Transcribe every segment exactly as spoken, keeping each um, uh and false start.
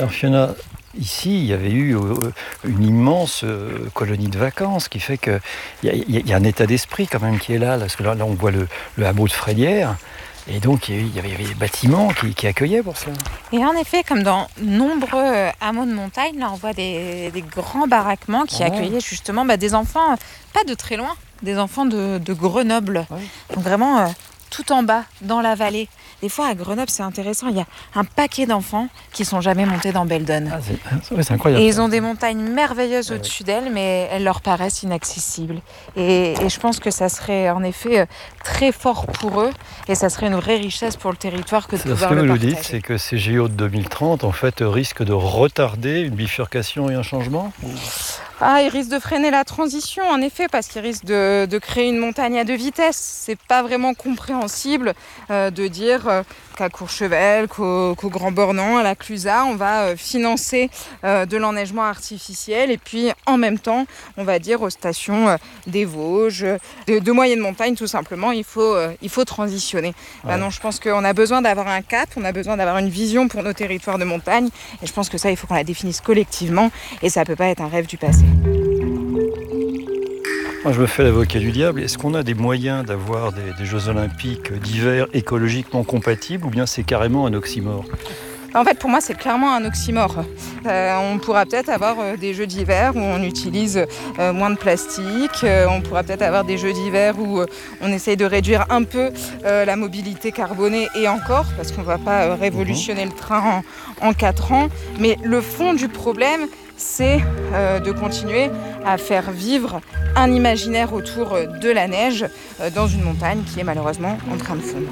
Alors Fiona, ici, il y avait eu euh, une immense euh, colonie de vacances qui fait qu'il y, y, y a un état d'esprit quand même qui est là. Parce que là, là on voit le, le hameau de Frélières. Et donc, il y avait, il y avait des bâtiments qui, qui accueillaient pour cela. Et en effet, comme dans nombreux hameaux de montagne, là, on voit des, des grands baraquements qui Ah. accueillaient justement bah, des enfants, pas de très loin, des enfants de, de Grenoble. Ouais. Donc vraiment euh, tout en bas, dans la vallée. Des fois, à Grenoble, c'est intéressant, il y a un paquet d'enfants qui sont jamais montés dans Beldon. Ah, c'est, c'est incroyable. Et ils ont des montagnes merveilleuses Ouais, au-dessus d'elles, mais elles leur paraissent inaccessibles. Et, et je pense que ça serait en effet très fort pour eux, et ça serait une vraie richesse pour le territoire que de c'est pouvoir ce que le vous nous partager. dites, c'est que ces J O de deux mille trente, en fait, risquent de retarder une bifurcation et un changement. Ah, ils risquent de freiner la transition, en effet, parce qu'ils risquent de, de créer une montagne à deux vitesses. C'est pas vraiment compréhensible euh, de dire euh, qu'à Courchevel, qu'au, qu'au Grand Bornand, à la Clusaz, on va euh, financer euh, de l'enneigement artificiel, et puis en même temps, on va dire aux stations euh, des Vosges, de, de moyenne montagne, tout simplement, il faut, euh, il faut transitionner. Ouais. Bah non, je pense qu'on a besoin d'avoir un cap, on a besoin d'avoir une vision pour nos territoires de montagne, et je pense que ça, il faut qu'on la définisse collectivement, et ça peut pas être un rêve du passé. Moi, je me fais l'avocat du diable. Est-ce qu'on a des moyens d'avoir des, des Jeux Olympiques d'hiver écologiquement compatibles, ou bien c'est carrément un oxymore ? En fait, pour moi, c'est clairement un oxymore. Euh, on pourra peut-être avoir euh, des jeux d'hiver où on utilise euh, moins de plastique. Euh, on pourra peut-être avoir des jeux d'hiver où euh, on essaye de réduire un peu euh, la mobilité carbonée, et encore, parce qu'on ne va pas euh, révolutionner le train en, en quatre ans. Mais le fond du problème, c'est euh, de continuer à faire vivre un imaginaire autour de la neige euh, dans une montagne qui est malheureusement en train de fondre.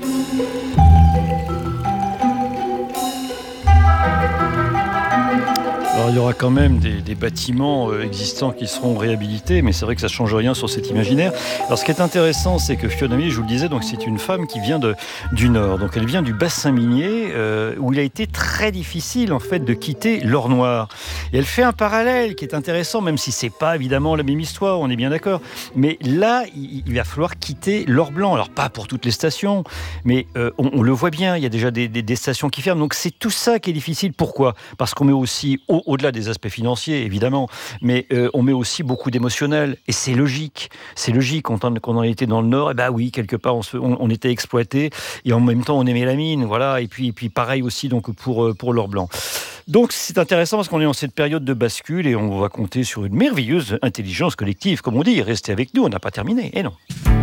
Alors, il y aura quand même des, des bâtiments euh, existants qui seront réhabilités, mais c'est vrai que ça ne change rien sur cet imaginaire. Alors, ce qui est intéressant, c'est que Fiona Milly, je vous le disais, donc c'est une femme qui vient de, du Nord. Donc, elle vient du bassin minier, euh, où il a été très difficile, en fait, de quitter l'or noir. Et elle fait un parallèle qui est intéressant, même si c'est pas évidemment la même histoire, on est bien d'accord. Mais là, il, il va falloir quitter l'or blanc. Alors, pas pour toutes les stations, mais euh, on, on le voit bien, il y a déjà des, des, des stations qui ferment. Donc, c'est tout ça qui est difficile. Pourquoi ? Parce qu'on met aussi, au, au-delà des aspects financiers, évidemment, mais euh, on met aussi beaucoup d'émotionnel. Et c'est logique. C'est logique. Quand on, quand on était dans le Nord, eh ben oui, quelque part, on, se, on, on était exploité. Et en même temps, on aimait la mine. Voilà. Et puis, et puis pareil aussi donc, pour, pour l'or blanc. Donc, c'est intéressant parce qu'on est dans cette période de bascule et on va compter sur une merveilleuse intelligence collective. Comme on dit, restez avec nous, on n'a pas terminé. Et non.